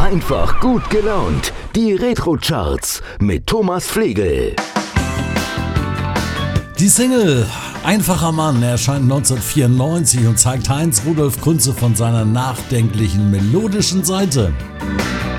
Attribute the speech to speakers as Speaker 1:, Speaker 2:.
Speaker 1: Einfach gut gelaunt. Die Retro-Charts mit Thomas Flegel.
Speaker 2: Die Single Einfacher Mann erscheint 1994 und zeigt Heinz Rudolf Kunze von seiner nachdenklichen, melodischen Seite.